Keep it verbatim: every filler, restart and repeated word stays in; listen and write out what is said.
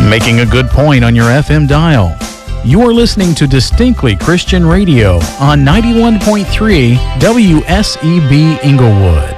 Making a good point on your F M dial. You are listening to Distinctly Christian Radio on ninety-one point three W S E B Inglewood.